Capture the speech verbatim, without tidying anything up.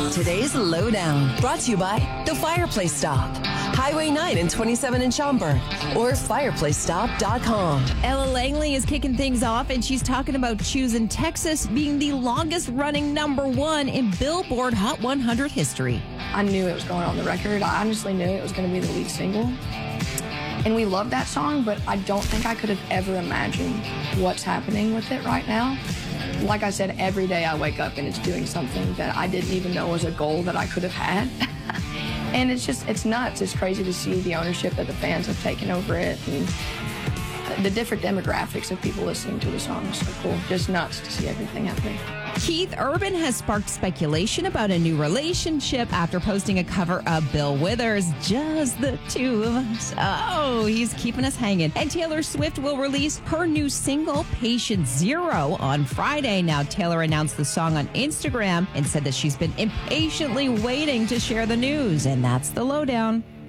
Today's Lowdown, brought to you by The Fireplace Stop, Highway nine and twenty-seven in Schaumburg, or fireplace stop dot com. Ella Langley is kicking things off, and she's talking about Choosing Texas being the longest-running number one in Billboard Hot one hundred history. I knew it was going on the record. I honestly knew it was going to be the lead single. And we love that song, but I don't think I could have ever imagined what's happening with it right now. Like I said, every day I wake up and it's doing something that I didn't even know was a goal that I could have had. And it's just, it's nuts. It's crazy to see the ownership that the fans have taken over it, and the different demographics of people listening to the song is so cool. Just nuts to see everything happening. Keith Urban has sparked speculation about a new relationship after posting a cover of Bill Withers' Just the Two of Us. Oh, he's keeping us hanging. And Taylor Swift will release her new single, Patient Zero, on Friday. Now, Taylor announced the song on Instagram and said that she's been impatiently waiting to share the news. And that's the Lowdown.